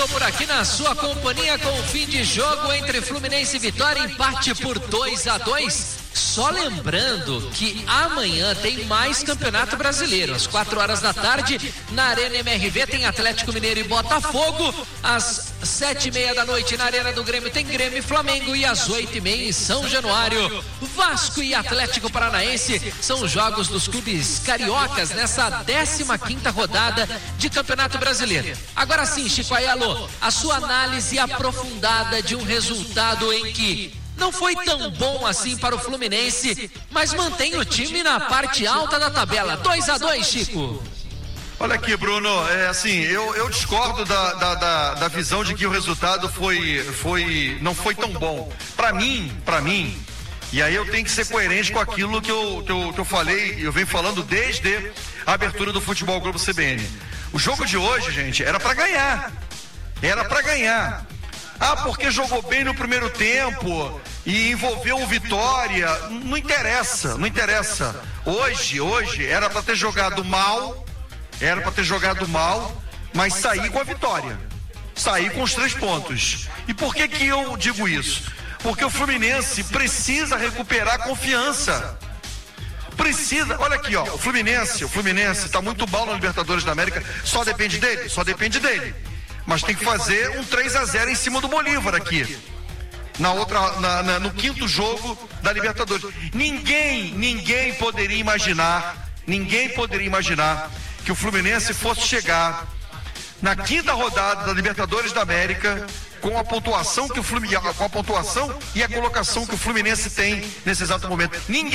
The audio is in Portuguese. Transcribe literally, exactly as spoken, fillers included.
Por aqui na sua companhia com o fim de jogo entre Fluminense e Vitória, empate por dois a dois. Só lembrando que amanhã tem mais Campeonato Brasileiro. Às quatro horas da tarde, na Arena M R V tem Atlético Mineiro e Botafogo. Às sete e meia da noite, na Arena do Grêmio, tem Grêmio e Flamengo. E às oito e meia em São Januário, Vasco e Atlético Paranaense. São os jogos dos clubes cariocas nessa décima quinta rodada de Campeonato Brasileiro. Agora sim, Chico Aiello, a sua análise aprofundada de um resultado em que não foi tão bom assim para o Fluminense, mas mantém o time na parte alta da tabela. dois a dois, Chico. Olha aqui, Bruno, é assim, eu, eu discordo da, da, da, da visão de que o resultado foi, foi, não foi tão bom. Para mim, para mim, e aí eu tenho que ser coerente com aquilo que eu, que eu, que eu falei, eu venho falando desde a abertura do Futebol Clube C B N. O jogo de hoje, gente, era para ganhar. Era para ganhar. Ah, porque jogou bem no primeiro tempo e envolveu o Vitória. Não interessa, não interessa. Hoje, hoje, era para ter jogado mal, era para ter jogado mal, mas sair com a vitória. Sair com os três pontos. E por que que eu digo isso? Porque o Fluminense precisa recuperar a confiança. Precisa, olha aqui, ó, o Fluminense, o Fluminense tá muito mal na Libertadores da América, só depende dele, só depende dele. Mas tem que fazer um três a zero em cima do Bolívar aqui. Na outra, na, na, no quinto jogo da Libertadores. Ninguém, ninguém poderia imaginar, ninguém poderia imaginar que o Fluminense fosse chegar na quinta rodada da Libertadores da América com a pontuação que o Fluminense, com a pontuação e a colocação que o Fluminense tem nesse exato momento. Ninguém